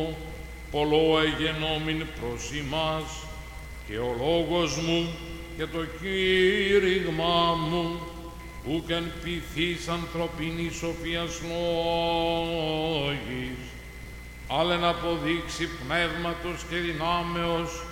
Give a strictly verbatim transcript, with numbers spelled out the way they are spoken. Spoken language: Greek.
πολλό εγενόμην προς ημάς, και ο λόγος μου και το κήρυγμά μου, ουκ εν πειθείς ανθρωπίνης σοφίας λόγης, αλλά να αποδείξει πνεύματος και δυνάμεως